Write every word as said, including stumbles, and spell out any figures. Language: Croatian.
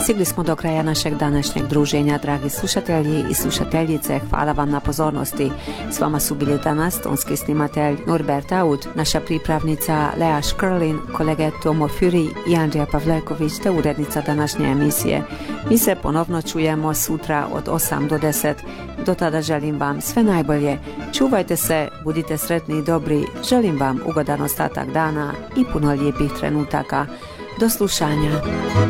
Stigli smo do kraja našeg današnjeg druženja, dragi slušatelji i slušateljice. Hvala vam na pozornosti. S vama su bili danas tonski snimatelj Norbert Aud, naša pripravnica Lea Škrlin, kolege Tomo Furi i Andrija Pavleković te urednica današnje emisije. Mi se ponovno čujemo sutra od osam do deset. Do tada želim vam sve najbolje. Čuvajte se, budite sretni i dobri. Želim vam ugodan ostatak dana i puno lijepih trenutaka. Do slušanja.